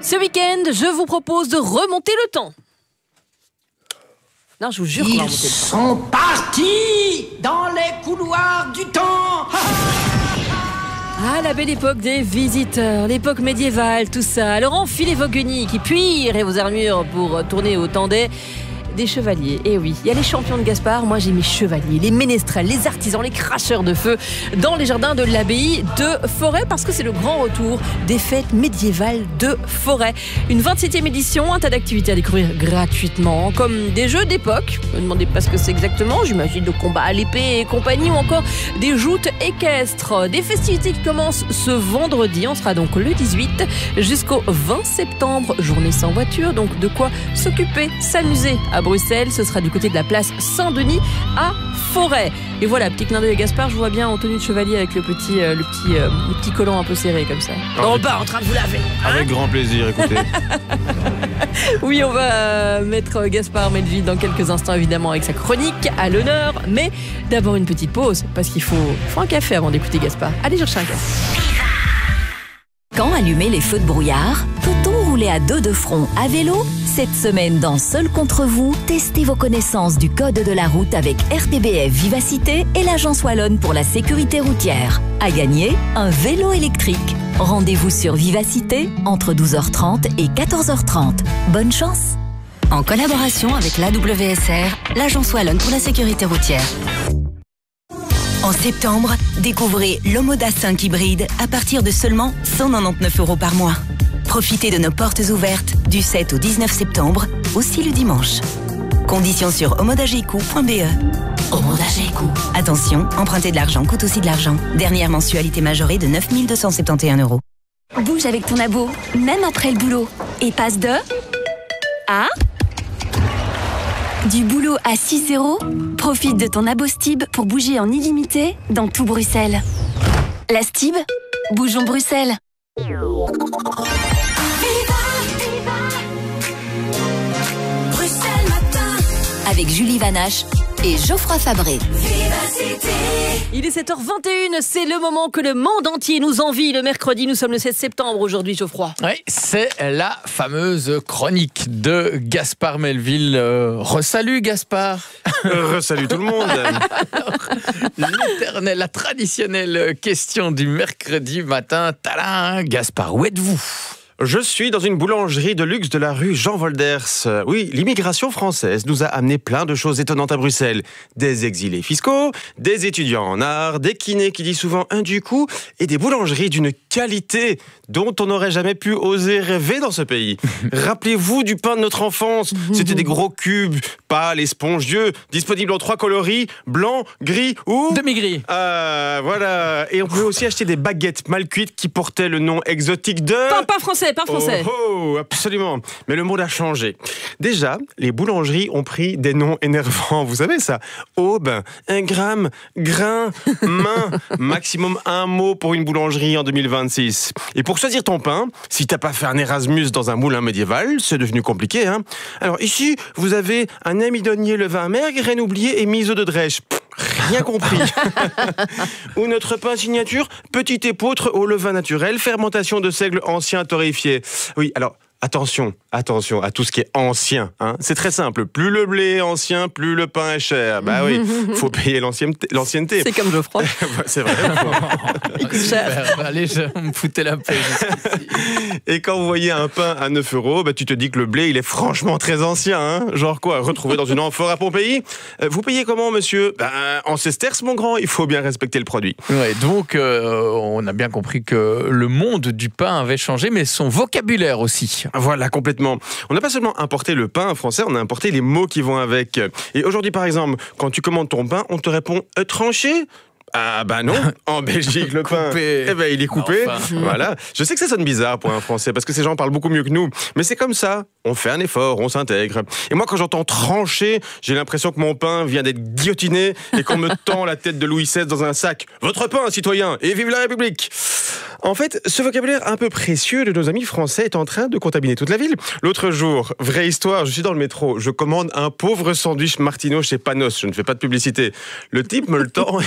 Ce week-end, je vous propose de remonter le temps. Non, je vous jure qu'on va remonter le temps. Ils sont partis dans les couloirs du temps. Ah, la belle époque des visiteurs, l'époque médiévale, tout ça. Alors enfilez vos guenilles, puis vos armures pour tourner au temps des chevaliers. Et oui, il y a les champions de Gaspard, moi j'ai mes chevaliers, les ménestrels, les artisans, les cracheurs de feu dans les jardins de l'abbaye de Forêt, parce que c'est le grand retour des fêtes médiévales de Forêt. Une 27e édition, un tas d'activités à découvrir gratuitement, comme des jeux d'époque, ne me demandez pas ce que c'est exactement, j'imagine le combat à l'épée et compagnie, ou encore des joutes équestres. Des festivités qui commencent ce vendredi, on sera donc le 18 jusqu'au 20 septembre, journée sans voiture, donc de quoi s'occuper, s'amuser à Bruxelles, ce sera du côté de la place Saint-Denis à Forêt. Et voilà, petit clin d'œil à Gaspard, je vous vois bien en tenue de chevalier avec le petit collant un peu serré comme ça. Dans le bas, en train de vous laver. Avec grand plaisir, écoutez. Oui, on va mettre Gaspard Melville dans quelques instants, évidemment, avec sa chronique à l'honneur. Mais d'abord une petite pause, parce qu'il faut un café avant d'écouter Gaspard. Allez chercher un café. Quand allumer les feux de brouillard? Peut-on rouler à deux de front à vélo? Cette semaine, dans Seul contre vous, testez vos connaissances du code de la route avec RTBF Vivacité et l'Agence Wallonne pour la sécurité routière. À gagner, un vélo électrique. Rendez-vous sur Vivacité entre 12h30 et 14h30. Bonne chance! En collaboration avec l'AWSR, l'Agence Wallonne pour la sécurité routière. En septembre, découvrez l'Omoda 5 hybride à partir de seulement 199 € par mois. Profitez de nos portes ouvertes du 7 au 19 septembre, aussi le dimanche. Conditions sur omodageco.be. Omodageco. Attention, emprunter de l'argent coûte aussi de l'argent. Dernière mensualité majorée de 9 271 €. Bouge avec ton abo, même après le boulot. Et passe de... à... du boulot à 6 €. Profite de ton abo Stib pour bouger en illimité dans tout Bruxelles. La Stib, bougeons Bruxelles. Bruxelles Matin avec Julie Vanache et Geoffroy Fabré. Il est 7h21, c'est le moment que le monde entier nous envie. Le mercredi, nous sommes le 16 septembre aujourd'hui, Geoffroy. Oui, c'est la fameuse chronique de Gaspard Melville. Resalut Gaspard. Resalut tout le monde. Alors, la traditionnelle question du mercredi matin. Tadam, Gaspard, où êtes-vous ? Je suis dans une boulangerie de luxe de la rue Jean Volders. Oui, l'immigration française nous a amené plein de choses étonnantes à Bruxelles. Des exilés fiscaux, des étudiants en art, des kinés qui disent souvent un du coup, et des boulangeries d'une qualité dont on n'aurait jamais pu oser rêver dans ce pays. Rappelez-vous du pain de notre enfance. C'était des gros cubes, pâles et spongieux, disponibles en 3 coloris, blanc, gris ou... demi-gris. Voilà. Et on pouvait aussi acheter des baguettes mal cuites qui portaient le nom exotique de... Pas français. Oh, absolument. Mais le monde a changé. Déjà, les boulangeries ont pris des noms énervants. Vous savez ça? Aube, 1 gramme, grain, main. Maximum 1 mot pour une boulangerie en 2026. Et pour choisir ton pain, si t'as pas fait un Erasmus dans un moulin médiéval, c'est devenu compliqué, hein. Alors ici, vous avez un amidonnier levain amer, graine oubliée et miso de drèche. Rien compris. Ou notre pain signature, petit épeautre au levain naturel, fermentation de seigle ancien torréfié. Oui, alors... Attention à tout ce qui est ancien. Hein. C'est très simple. Plus le blé est ancien, plus le pain est cher. Bah oui, faut payer l'ancienneté. C'est comme Geoffroy. C'est vrai. Il coûte cher. Allez, je me foutais la paix jusqu'ici. Et quand vous voyez un pain à 9 €, bah, tu te dis que le blé, il est franchement très ancien. Hein. Genre quoi, retrouvé dans une amphore à Pompéi. Vous payez comment, monsieur? En sesterces, mon grand. Il faut bien respecter le produit. Ouais, donc, on a bien compris que le monde du pain avait changé, mais son vocabulaire aussi. Voilà, complètement. On n'a pas seulement importé le pain français, on a importé les mots qui vont avec. Et aujourd'hui, par exemple, quand tu commandes ton pain, on te répond « tranché ». Ah bah non, en Belgique le pain, il est coupé. Voilà. Je sais que ça sonne bizarre pour un Français parce que ces gens parlent beaucoup mieux que nous, mais c'est comme ça. On fait un effort, on s'intègre. Et moi, quand j'entends trancher, j'ai l'impression que mon pain vient d'être guillotiné et qu'on me tend la tête de Louis XVI dans un sac. Votre pain, citoyen, et vive la République. En fait, ce vocabulaire un peu précieux de nos amis français est en train de contaminer toute la ville. L'autre jour, vraie histoire, je suis dans le métro, je commande un pauvre sandwich Martino chez Panos, je ne fais pas de publicité. Le type me le tend et il me dit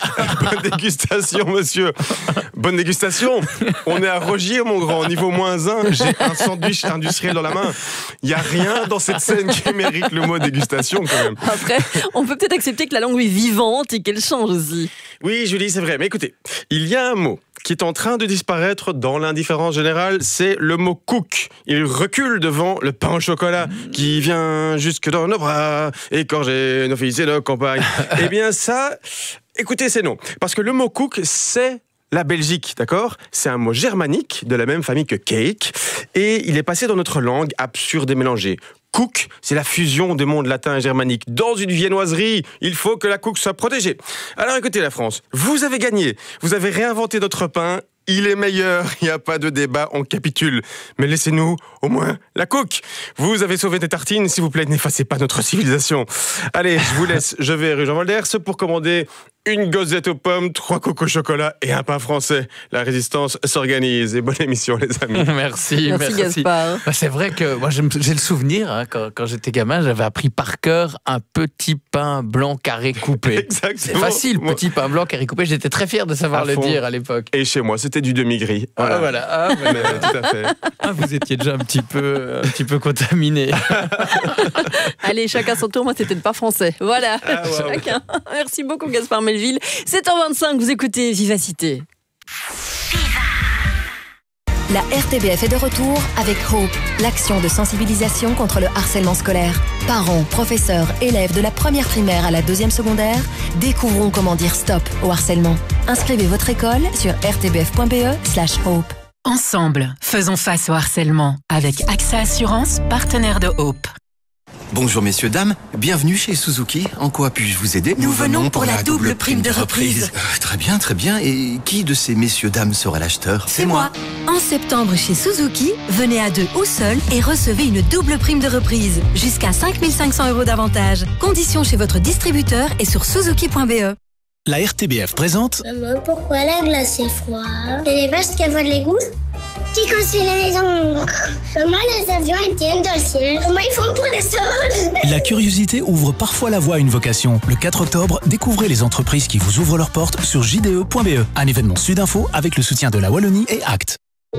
Bonne dégustation, monsieur. Bonne dégustation. On est à Rogier, mon grand, niveau -1. J'ai un sandwich industriel dans la main. Il n'y a rien dans cette scène qui mérite le mot dégustation, quand même. Après, on peut peut-être accepter que la langue est vivante et qu'elle change aussi. Oui, Julie, c'est vrai. Mais écoutez, il y a un mot qui est en train de disparaître dans l'indifférence générale, c'est le mot cook. Il recule devant le pain au chocolat qui vient jusque dans nos bras, égorger nos fils et nos campagnes. Eh bien ça, écoutez, c'est non. Parce que le mot cook, c'est la Belgique, d'accord ? C'est un mot germanique de la même famille que cake et il est passé dans notre langue absurde et mélangée. Cook, c'est la fusion des mondes latin et germanique. Dans une viennoiserie, il faut que la cook soit protégée. Alors écoutez la France, vous avez gagné. Vous avez réinventé notre pain. Il est meilleur, il n'y a pas de débat, on capitule. Mais laissez-nous au moins la cook. Vous avez sauvé des tartines, s'il vous plaît, n'effacez pas notre civilisation. Allez, je vous laisse, je vais rue Jean Volders pour commander une gozette aux pommes, 3 cocos au chocolat et un pain français. La résistance s'organise. Et bonne émission, les amis. Merci. Gaspard. Bah, c'est vrai que moi, j'ai le souvenir, hein, quand j'étais gamin, j'avais appris par cœur un petit pain blanc carré coupé. Exactement. C'est facile, petit pain blanc carré coupé. J'étais très fier de savoir le dire à l'époque. Et chez moi, c'était du demi-gris. Voilà. Ah, Mais, tout à fait. vous étiez déjà un petit peu contaminé. Allez, chacun son tour. Moi, c'était pas français. Voilà, chacun. Merci beaucoup, Gaspard Melville. 7h25, vous écoutez Vivacité. La RTBF est de retour avec Hope, l'action de sensibilisation contre le harcèlement scolaire. Parents, professeurs, élèves de la première primaire à la 2e secondaire, découvrons comment dire stop au harcèlement. Inscrivez votre école sur rtbf.be/hope. Ensemble, faisons face au harcèlement avec AXA Assurance, partenaire de Hope. Bonjour messieurs, dames, bienvenue chez Suzuki. En quoi puis-je vous aider ? Nous venons pour la double prime de reprise. Très bien, très bien. Et qui de ces messieurs, dames sera l'acheteur ? C'est moi. En septembre chez Suzuki, venez à 2 ou seul et recevez une double prime de reprise. Jusqu'à 5 500 € d'avantage. Conditions chez votre distributeur et sur suzuki.be. La RTBF présente... Maman, pourquoi la glace est froide ? C'est les vaches qui avouent de l'égout ? Qui construit les maisons ? Comment les avions ils tiennent dans le ciel ? Comment ils font pour les sols ? La curiosité ouvre parfois la voie à une vocation. Le 4 octobre, découvrez les entreprises qui vous ouvrent leurs portes sur jde.be. Un événement Sudinfo avec le soutien de la Wallonie et Act.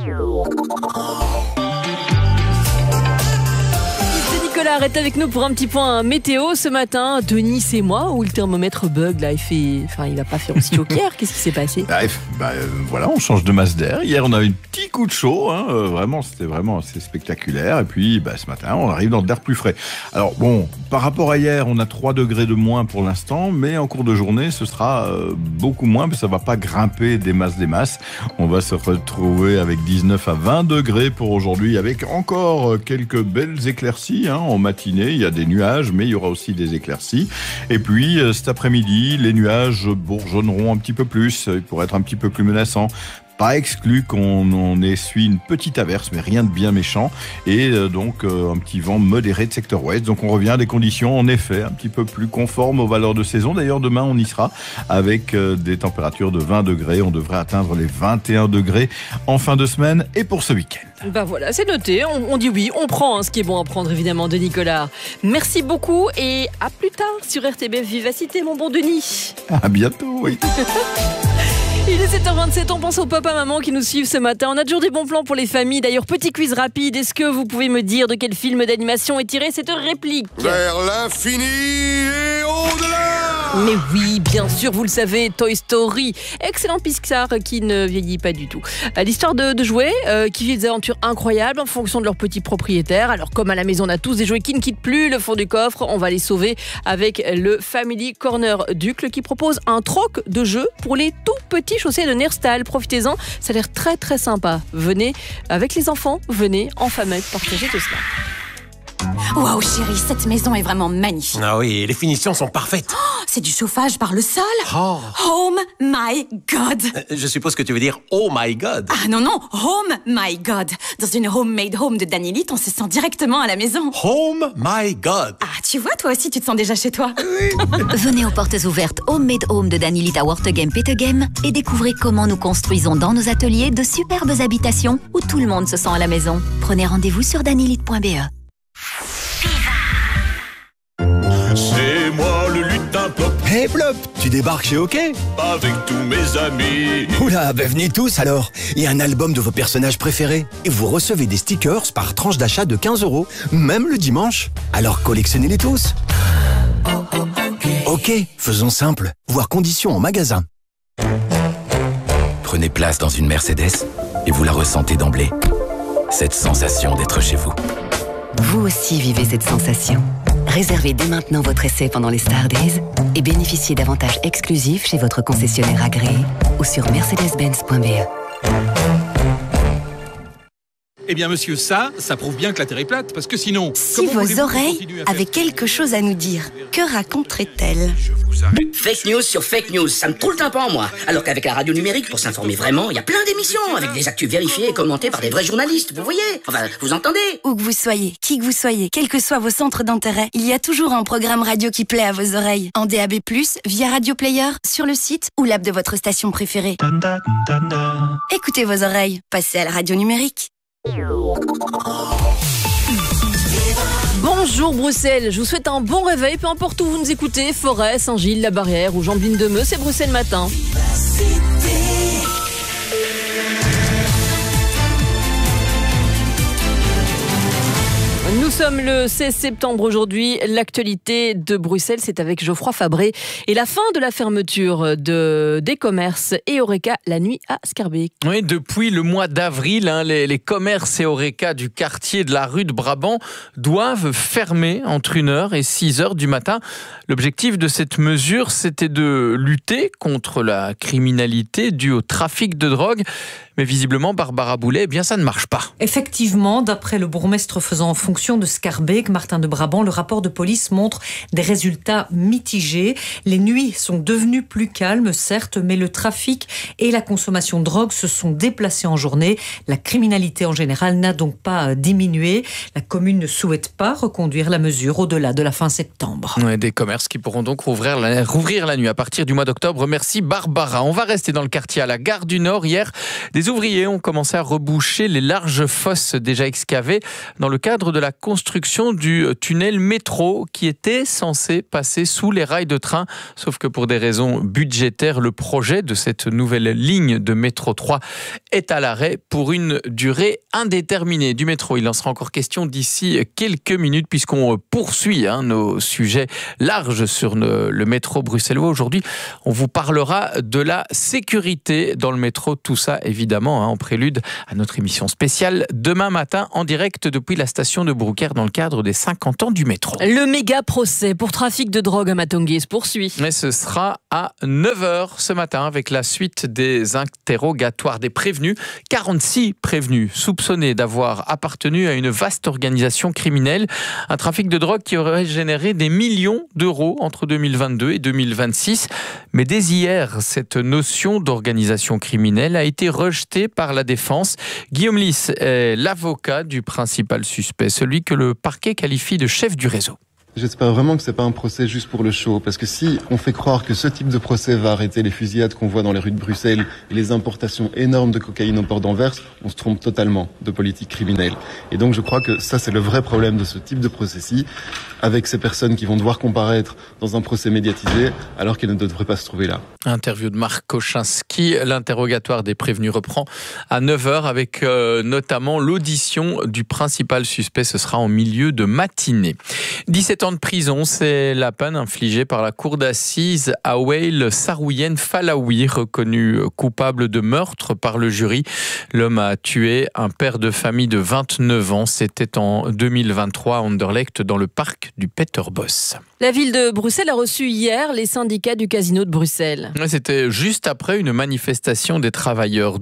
Nicolas est avec nous pour un petit point météo ce matin. Denis, c'est moi où le thermomètre bug là, il va pas faire aussi chaud qu'hier. Qu'est-ce qui s'est passé ? Voilà, on change de masse d'air. Hier, on a eu un petit coup de chaud. C'était vraiment assez spectaculaire. Et puis, ce matin, on arrive dans de l'air plus frais. Alors bon, par rapport à hier, on a 3 degrés de moins pour l'instant, mais en cours de journée, ce sera beaucoup moins, mais ça va pas grimper des masses. On va se retrouver avec 19 à 20 degrés pour aujourd'hui, avec encore quelques belles éclaircies. En matinée, il y a des nuages, mais il y aura aussi des éclaircies. Et puis, cet après-midi, les nuages bourgeonneront un petit peu plus. Ils pourraient être un petit peu plus menaçants. Pas exclu qu'on essuie une petite averse, mais rien de bien méchant. Et donc, un petit vent modéré de secteur ouest. Donc, on revient à des conditions, en effet, un petit peu plus conformes aux valeurs de saison. D'ailleurs, demain, on y sera avec des températures de 20 degrés. On devrait atteindre les 21 degrés en fin de semaine et pour ce week-end. Voilà, c'est noté. On dit oui, on prend ce qui est bon à prendre, évidemment, de Nicolas. Merci beaucoup et à plus tard sur RTBF Vivacité, mon bon Denis. À bientôt, oui. Il est 7h27, on pense aux papas-mamans qui nous suivent ce matin. On a toujours des bons plans pour les familles. D'ailleurs, petit quiz rapide. Est-ce que vous pouvez me dire de quel film d'animation est tirée cette réplique ? Vers l'infini et au-delà ! Mais oui, bien sûr, vous le savez, Toy Story. Excellent Pixar qui ne vieillit pas du tout. L'histoire de jouets qui vivent des aventures incroyables en fonction de leurs petits propriétaires. Alors, comme à la maison, on a tous des jouets qui ne quittent plus le fond du coffre, on va les sauver avec le Family Corner d'Uccle qui propose un troc de jeux pour les tout petits chaussées de Nerstal. Profitez-en, ça a l'air très très sympa. Venez avec les enfants, venez en famille partager tout cela. Waouh chérie, cette maison est vraiment magnifique. Ah oui, les finitions sont parfaites. Oh, c'est du chauffage par le sol. Oh my God. Je suppose que tu veux dire oh my God. Ah non, home my God. Dans une homemade home de Danielite, on se sent directement à la maison. Home my God. Ah, tu vois, toi aussi, tu te sens déjà chez toi. Venez aux portes ouvertes Homemade Home de Danielite à Wortegem Petegem et découvrez comment nous construisons dans nos ateliers de superbes habitations où tout le monde se sent à la maison. Prenez rendez-vous sur danielite.be. C'est moi le lutin pop. Hey Plop, tu débarques chez OK? Avec tous mes amis. Oula, venez tous alors. Il y a un album de vos personnages préférés. Et vous recevez des stickers par tranche d'achat de 15 €, même le dimanche. Alors collectionnez-les tous. OK, faisons simple. Voir conditions en magasin. Prenez place dans une Mercedes et vous la ressentez d'emblée. Cette sensation d'être chez vous. Vous aussi vivez cette sensation. Réservez dès maintenant votre essai pendant les Star Days et bénéficiez d'avantages exclusifs chez votre concessionnaire agréé ou sur mercedes-benz.be. Eh bien, monsieur, ça prouve bien que la Terre est plate, parce que sinon... Si vos oreilles avaient quelque chose à nous dire, que raconterait-elle? Fake news sur fake news, ça me trouve le tympan, moi. Alors qu'avec la radio numérique, pour s'informer vraiment, il y a plein d'émissions avec des actus vérifiées et commentées par des vrais journalistes, vous voyez? Enfin, vous entendez? Où que vous soyez, qui que vous soyez, quels que soient vos centres d'intérêt, il y a toujours un programme radio qui plaît à vos oreilles. En DAB+, via Radio Player, sur le site ou l'app de votre station préférée. Écoutez vos oreilles, passez à la radio numérique. Bonjour Bruxelles, je vous souhaite un bon réveil, peu importe où vous nous écoutez, Forêt, Saint-Gilles, La Barrière ou Jean-Bline-de-Meux, c'est Bruxelles Matin. Nous sommes le 16 septembre aujourd'hui. L'actualité de Bruxelles, c'est avec Geoffroy Fabré et la fin de la fermeture des commerces et Horeca la nuit à Schaerbeek. Oui, depuis le mois d'avril, les commerces et Horeca du quartier de la rue de Brabant doivent fermer entre 1h et 6h du matin. L'objectif de cette mesure, c'était de lutter contre la criminalité due au trafic de drogue. Mais visiblement, Barbara Boulet, eh bien ça ne marche pas. Effectivement, d'après le bourgmestre faisant fonction de Schaerbeek, Martin de Brabant, le rapport de police montre des résultats mitigés. Les nuits sont devenues plus calmes, certes, mais le trafic et la consommation de drogue se sont déplacés en journée. La criminalité en général n'a donc pas diminué. La commune ne souhaite pas reconduire la mesure au-delà de la fin septembre. Ouais, des commerces qui pourront donc rouvrir la nuit à partir du mois d'octobre. Merci Barbara. On va rester dans le quartier à la gare du Nord. Hier, des ouvriers ont commencé à reboucher les larges fosses déjà excavées dans le cadre de la construction du tunnel métro qui était censé passer sous les rails de train. Sauf que pour des raisons budgétaires, le projet de cette nouvelle ligne de métro 3 est à l'arrêt pour une durée indéterminée. Du métro, il en sera encore question d'ici quelques minutes puisqu'on poursuit nos sujets larges sur le métro bruxellois. Aujourd'hui, on vous parlera de la sécurité dans le métro. Tout ça, évidemment, en prélude à notre émission spéciale demain matin en direct depuis la station de Brouckère dans le cadre des 50 ans du métro. Le méga procès pour trafic de drogue à Matongué se poursuit. Mais ce sera à 9h ce matin avec la suite des interrogatoires des prévenus. 46 prévenus soupçonnés d'avoir appartenu à une vaste organisation criminelle. Un trafic de drogue qui aurait généré des millions d'euros entre 2022 et 2026. Mais dès hier, cette notion d'organisation criminelle a été rejetée par la défense. Guillaume Lys est l'avocat du principal suspect, celui que le parquet qualifie de chef du réseau. J'espère vraiment que c'est pas un procès juste pour le show, parce que si on fait croire que ce type de procès va arrêter les fusillades qu'on voit dans les rues de Bruxelles et les importations énormes de cocaïne au port d'Anvers, on se trompe totalement de politique criminelle. Et donc je crois que ça c'est le vrai problème de ce type de procès-ci, avec ces personnes qui vont devoir comparaître dans un procès médiatisé alors qu'elles ne devraient pas se trouver là. Interview de Marc Kochinski. L'interrogatoire des prévenus reprend à 9h avec notamment l'audition du principal suspect. Ce sera en milieu de matinée. 17 ans de prison, c'est la peine infligée par la cour d'assises à Wael Sarouyen Falaoui, reconnu coupable de meurtre par le jury. L'homme a tué un père de famille de 29 ans. C'était en 2023 à Anderlecht, dans le parc du Peterbos. La ville de Bruxelles a reçu hier les syndicats du casino de Bruxelles. C'était juste après une manifestation des travailleurs.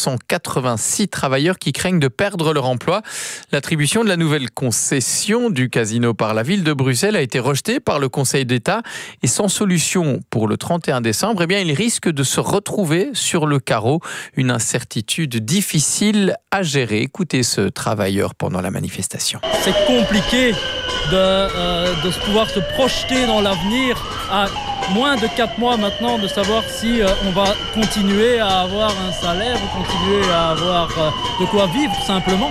286 travailleurs qui craignent de perdre leur emploi. L'attribution de la nouvelle concession du casino par la ville de Bruxelles a été rejetée par le Conseil d'État. Et sans solution pour le 31 décembre, eh bien, ils risquent de se retrouver sur le carreau. Une incertitude difficile à gérer. Écoutez ce travailleur pendant la manifestation. C'est compliqué de pouvoir se projeter dans l'avenir à moins de 4 mois maintenant, de savoir si on va continuer à avoir un salaire ou continuer à avoir de quoi vivre simplement.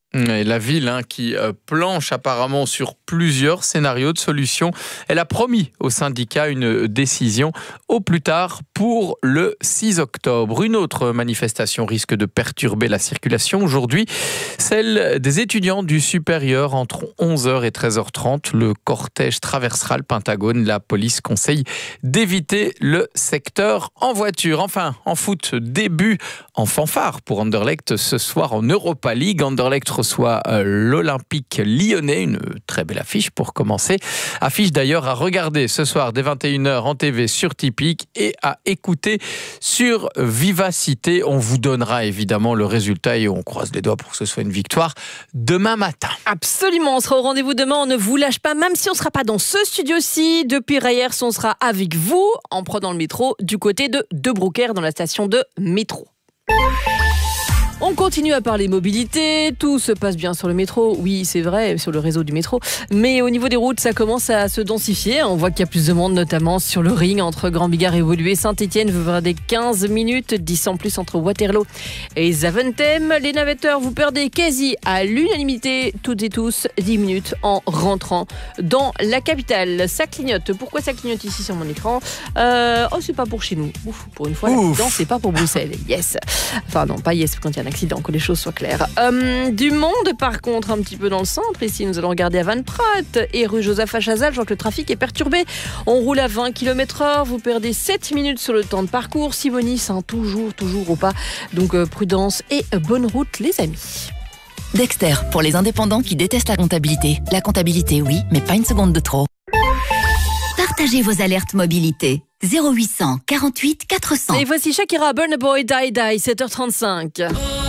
Et la ville qui planche apparemment sur plusieurs scénarios de solutions. Elle a promis au syndicat une décision au plus tard pour le 6 octobre. Une autre manifestation risque de perturber la circulation aujourd'hui, celle des étudiants du supérieur entre 11h et 13h30. Le cortège traversera le Pentagone. La police conseille d'éviter le secteur en voiture. Enfin, en foot, début en fanfare pour Anderlecht ce soir en Europa League. Anderlecht reçoit l'Olympique lyonnais, une très belle affiche pour commencer. Affiche d'ailleurs à regarder ce soir dès 21h en TV sur Tipeee et à écouter sur Vivacité. On vous donnera évidemment le résultat et on croise les doigts pour que ce soit une victoire demain matin. Absolument, on sera au rendez-vous demain, on ne vous lâche pas, même si on ne sera pas dans ce studio-ci. Depuis Rayers, on sera avec vous en prenant le métro du côté de Brouckère dans la station de métro. On continue à parler mobilité, tout se passe bien sur le métro, oui c'est vrai, sur le réseau du métro, mais au niveau des routes ça commence à se densifier, on voit qu'il y a plus de monde notamment sur le ring entre Grand Bigard et Woluwe. Saint-Étienne vous perdez 15 minutes, 10 en plus entre Waterloo et Zaventem. Les navetteurs vous perdez quasi à l'unanimité, toutes et tous, 10 minutes en rentrant dans la capitale. Ça clignote, pourquoi ça clignote ici sur mon écran? C'est pas pour chez nous, pour une fois l'accident c'est pas pour Bruxelles, yes. Enfin non, pas yes quand il y a un accident, que les choses soient claires. Du monde par contre un petit peu dans le centre, ici nous allons regarder à Van Pratt et rue Joseph à Chazal. Je vois que le trafic est perturbé, on roule à 20 km/h, vous perdez 7 minutes sur le temps de parcours. Simonis, toujours au pas, donc prudence et bonne route les amis. Dexter, pour les indépendants qui détestent la comptabilité. La comptabilité oui, mais pas une seconde de trop. Partagez vos alertes mobilité. 0800 48 400. Et voici Shakira, Burna Boy, Die Die, 7h35.